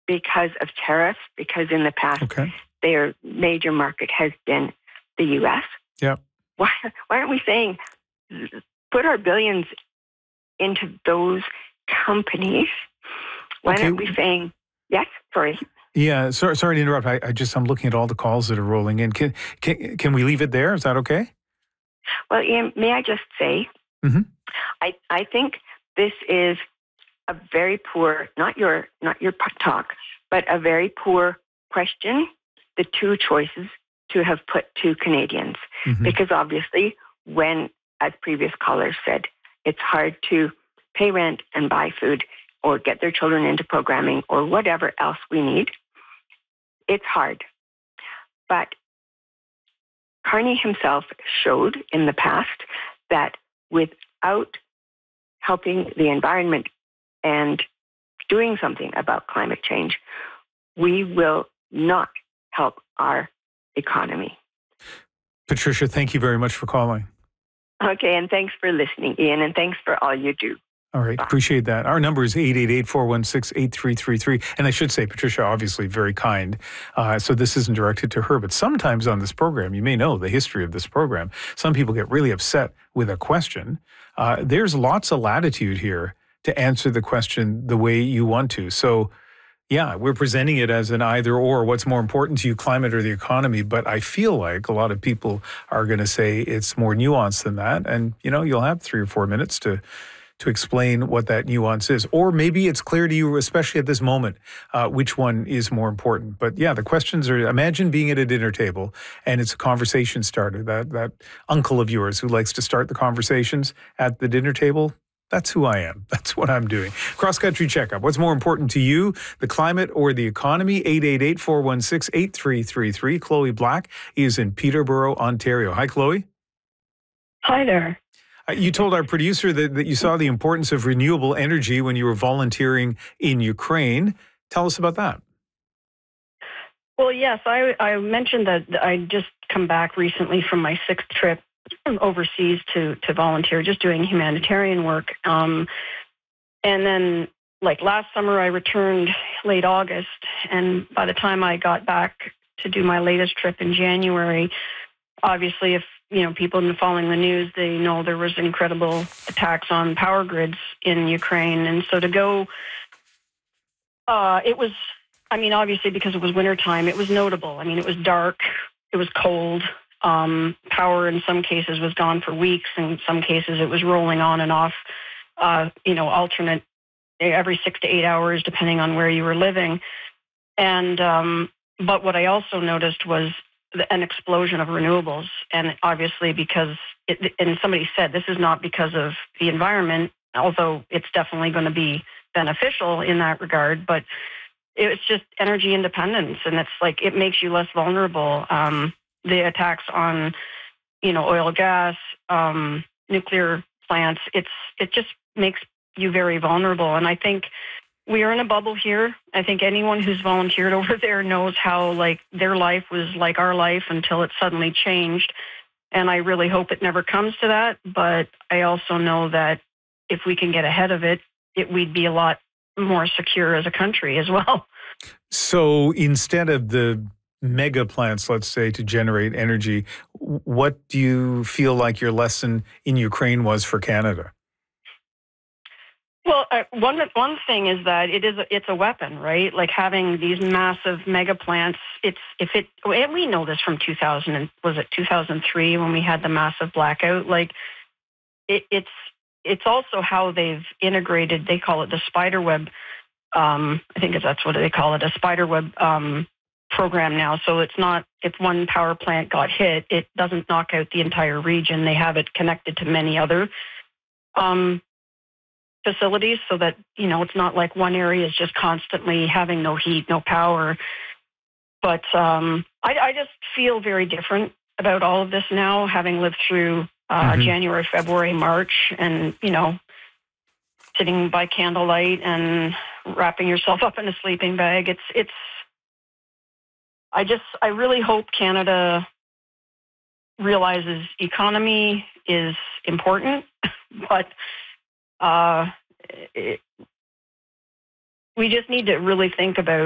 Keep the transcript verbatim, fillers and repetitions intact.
because of tariffs, because in the past Okay. their major market has been the U S. Yep. Why, why aren't we saying put our billions into those companies? Why Okay. aren't we saying, yes, sorry. Yeah, sorry, sorry to interrupt. I, I just I'm looking at all the calls that are rolling in. Can can can we leave it there? Is that okay? Well, Ian, may I just say, Mm-hmm. I, I think this is a very poor, not your not your talk, but a very poor question, the two choices to have put to Canadians. Mm-hmm. Because obviously, when, as previous callers said, it's hard to pay rent and buy food or get their children into programming or whatever else we need, it's hard. But Carney himself showed in the past that without helping the environment and doing something about climate change, we will not help our economy. Patricia, thank you very much for calling. Okay, and thanks for listening, Ian, and thanks for all you do. All right, appreciate that. Our number is eight eight eight, four one six, eight three three three. And I should say, Patricia, obviously very kind. Uh, so this isn't directed to her, but sometimes on this program, you may know the history of this program, some people get really upset with a question. Uh, there's lots of latitude here to answer the question the way you want to. So yeah, we're presenting it as an either or. What's more important to you, climate or the economy? But I feel like a lot of people are going to say it's more nuanced than that. And, you know, you'll have three or four minutes to to explain what that nuance is. Or maybe it's clear to you, especially at this moment, uh, which one is more important. But yeah, the questions are, imagine being at a dinner table and it's a conversation starter. That, that uncle of yours who likes to start the conversations at the dinner table, that's who I am. That's what I'm doing. Cross-country checkup. What's more important to you, the climate or the economy? eight eight eight, four one six, eight three three three. Chloe Black is in Peterborough, Ontario. Hi, Chloe. Hi there. Uh, you told our producer that, that you saw the importance of renewable energy when you were volunteering in Ukraine. Tell us about that. Well, yes, I, I mentioned that I just come back recently from my sixth trip overseas to, to volunteer, just doing humanitarian work. Um, and then, like last summer, I returned late August. And by the time I got back to do my latest trip in January, obviously, if you know people have been following the news, they know there was incredible attacks on power grids in Ukraine. And so to go, uh, it was, I mean, obviously, because it was wintertime, it was notable. I mean, it was dark, it was cold. Um, power in some cases was gone for weeks. In some cases, it was rolling on and off, uh, you know, alternate every six to eight hours, depending on where you were living. And um, but what I also noticed was the, an explosion of renewables. And obviously, because it, and somebody said this is not because of the environment, although it's definitely going to be beneficial in that regard. But it's just energy independence, and it's like it makes you less vulnerable. Um, the attacks on, you know, oil, gas, um, nuclear plants, it's it just makes you very vulnerable. And I think we are in a bubble here. I think anyone who's volunteered over there knows how like their life was like our life until it suddenly changed. And I really hope it never comes to that. But I also know that if we can get ahead of it, it we'd be a lot more secure as a country as well. So instead of the mega plants, let's say, to generate energy, what do you feel like your lesson in Ukraine was for Canada? Well, uh, one one thing is that it is a, it's a weapon, right? Like having these massive mega plants. It's if it and we know this from two thousand, was it two thousand three when we had the massive blackout? Like it, it's it's also how they've integrated. They call it the spider web. Um, I think that's what they call it, a spider web um, program now. So it's not if one power plant got hit, it doesn't knock out the entire region. They have it connected to many other um, facilities so that, you know, it's not like one area is just constantly having no heat, no power. But um, I, I just feel very different about all of this now, having lived through uh, mm-hmm. January, February, March, and, you know, sitting by candlelight and wrapping yourself up in a sleeping bag. It's, it's, I just, I really hope Canada realizes economy is important, but uh, it, we just need to really think about